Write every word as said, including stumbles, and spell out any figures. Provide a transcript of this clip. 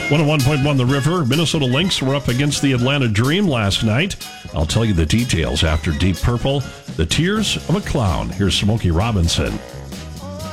one oh one point one The River. Minnesota Lynx were up against the Atlanta Dream last night. I'll tell you the details after Deep Purple, The Tears of a Clown. Here's Smokey Robinson.